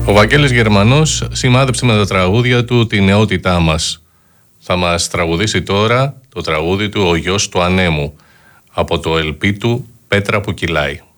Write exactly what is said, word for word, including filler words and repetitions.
Ο Βαγγέλης Γερμανός σημάδεψε με τα τραγούδια του τη νεότητά μας. Θα μας τραγουδήσει τώρα το τραγούδι του «Ο γιος του ανέμου» από το ελ πι του «Πέτρα που κυλάει».